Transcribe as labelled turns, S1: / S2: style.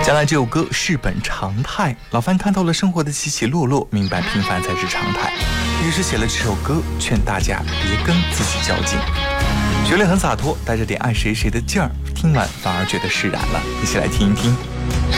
S1: 将来这首歌是本常态，老范看透了生活的起起落落，明白平凡才是常态，于是写了这首歌，劝大家别跟自己较劲。旋律很洒脱，带着点爱谁谁的劲儿，听完反而觉得释然了。一起来听一听。